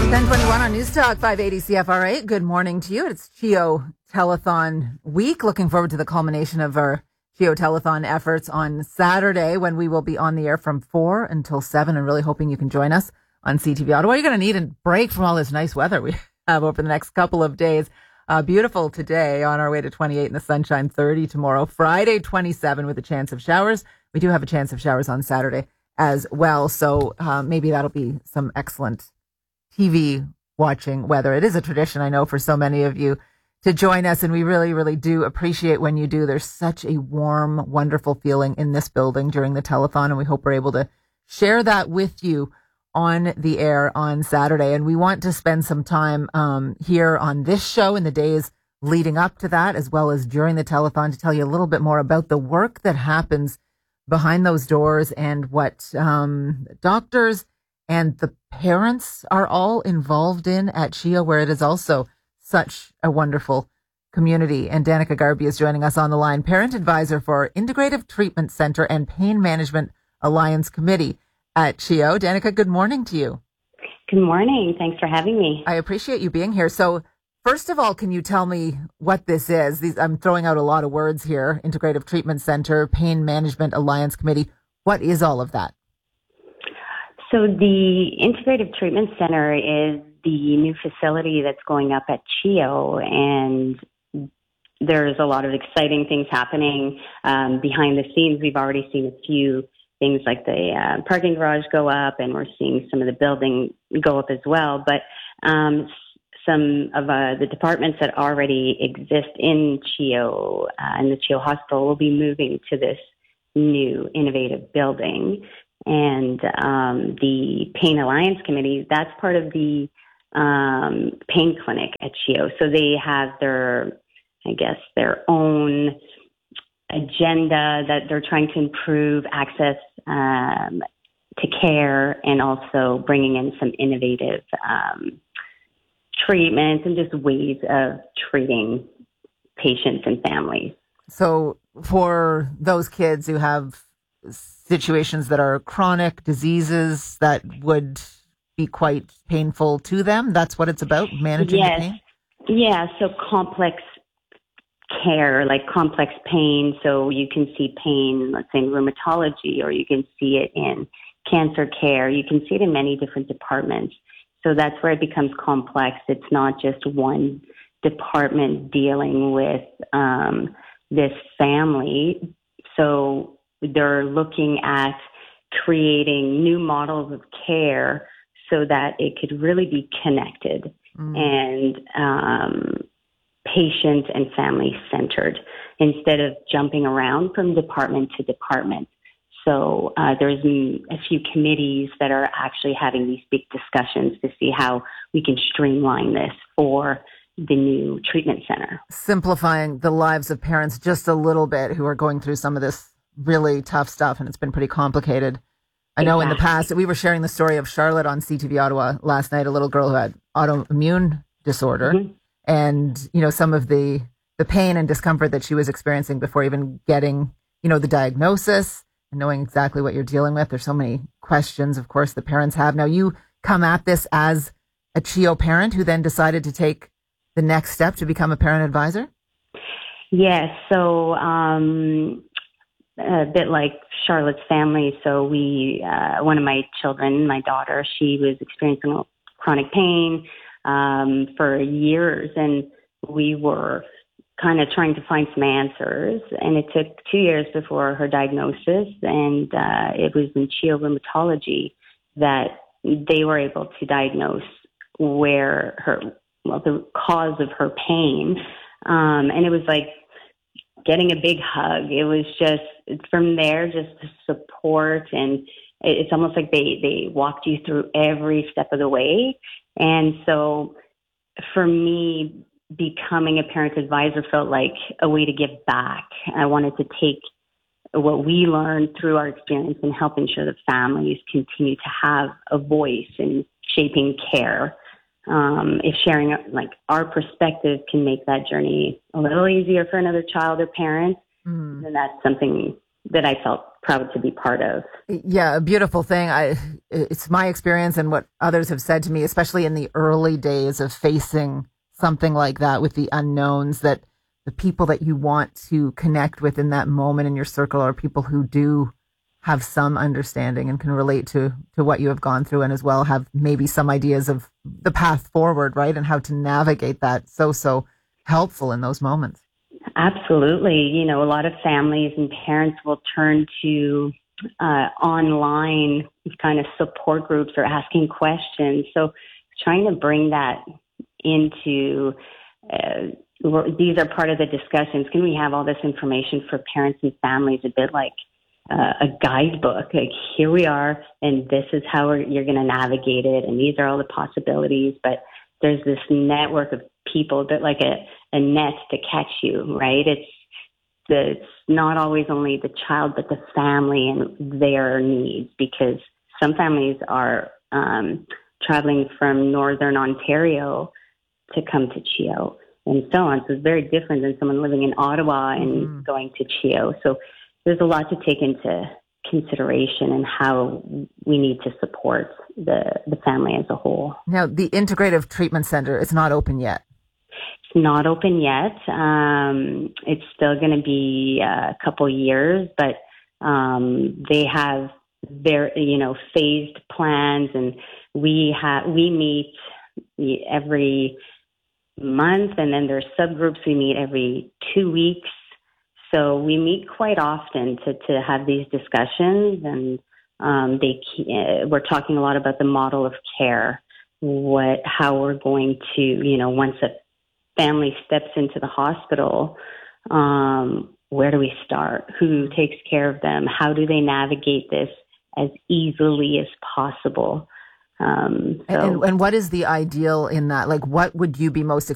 10:21 on News Talk 580 CFRA. Good morning to you. It's CHEO Telethon week. Looking forward to the culmination of our CHEO Telethon efforts on Saturday when we will be on the air from 4 until 7 and really hoping you can join us on CTV Ottawa. You're going to need a break from all this nice weather we have over the next couple of days. Beautiful today, on our way to 28 in the sunshine, 30 tomorrow. Friday, 27 with a chance of showers. We do have a chance of showers on Saturday as well. So maybe that'll be some excellent TV watching weather. It is a tradition, I know, for so many of you to join us, and we really, really do appreciate when you do. There's such a warm, wonderful feeling in this building during the telethon, and we hope we're able to share that with you on the air on Saturday. And we want to spend some time here on this show in the days leading up to that, as well as during the telethon, to tell you a little bit more about the work that happens behind those doors and what doctors and the parents are all involved in at CHEO, where it is also such a wonderful community. And Danica Garby is joining us on the line, parent advisor for Integrative Treatment Center and Pain Management Alliance Committee at CHEO. Danica, good morning to you. Good morning. Thanks for having me. I appreciate you being here. So first of all, can you tell me what this is? I'm throwing out a lot of words here. Integrative Treatment Center, Pain Management Alliance Committee. What is all of that? So the Integrative Treatment Center is the new facility that's going up at CHEO, and there's a lot of exciting things happening behind the scenes. We've already seen a few things like the parking garage go up, and we're seeing some of the building go up as well. But some of the departments that already exist in CHEO, in the CHEO Hospital, will be moving to this new innovative building. And the Pain Alliance Committee, that's part of the pain clinic at CHEO. So they have their own agenda that they're trying to improve access to care, and also bringing in some innovative treatments and just ways of treating patients and families. So for those kids who have situations that are chronic diseases that would be quite painful to them, that's what it's about, managing the pain? Yeah, so complex care, like complex pain. So you can see pain, let's say in rheumatology, or you can see it in cancer care. You can see it in many different departments. So that's where it becomes complex. It's not just one department dealing with this family. So they're looking at creating new models of care so that it could really be connected and patient and family centered, instead of jumping around from department to department. So there's a few committees that are actually having these big discussions to see how we can streamline this for the new treatment center. Simplifying the lives of parents just a little bit who are going through some of this really tough stuff, and it's been pretty complicated. I know in the past, we were sharing the story of Charlotte on CTV Ottawa last night, a little girl who had autoimmune disorder, and, you know, some of the pain and discomfort that she was experiencing before even getting, you know, the diagnosis and knowing exactly what you're dealing with. There's so many questions, of course, the parents have. Now, you come at this as a CHEO parent who then decided to take the next step to become a parent advisor? Yes. So, a bit like Charlotte's family. So one of my children, my daughter, she was experiencing chronic pain for years, and we were kind of trying to find some answers. And it took 2 years before her diagnosis, and it was in CHEO Rheumatology that they were able to diagnose the cause of her pain. And it was like getting a big hug. It was just from there, just the support, and it's almost like they walked you through every step of the way. And so for me, becoming a parent advisor felt like a way to give back. I wanted to take what we learned through our experience and help ensure that families continue to have a voice in shaping care. If sharing like our perspective can make that journey a little easier for another child or parent, then that's something that I felt proud to be part of. Yeah, a beautiful thing. It's my experience and what others have said to me, especially in the early days of facing something like that with the unknowns, that the people that you want to connect with in that moment in your circle are people who do have some understanding and can relate to what you have gone through, and as well have maybe some ideas of the path forward, right? And how to navigate that. So helpful in those moments. Absolutely. You know, a lot of families and parents will turn to online kind of support groups or asking questions. So trying to bring that into these are part of the discussions. Can we have all this information for parents and families, a bit like a guidebook? Like, here we are, and this is how you're going to navigate it, and these are all the possibilities. But there's this network of people that like a net to catch you, right? It's not always only the child, but the family and their needs, because some families are traveling from Northern Ontario to come to CHEO and so on. So it's very different than someone living in Ottawa and going to CHEO. So there's a lot to take into consideration and how we need to support the family as a whole. Now, the Integrative Treatment Center is not open yet. It's not open yet. It's still going to be a couple years, but they have their, phased plans, and we meet every month, and then there's subgroups we meet every 2 weeks. So we meet quite often to have these discussions, and we're talking a lot about the model of care, how we're going to, once a family steps into the hospital, where do we start? Who takes care of them? How do they navigate this as easily as possible? And what is the ideal in that? Like, what would you be most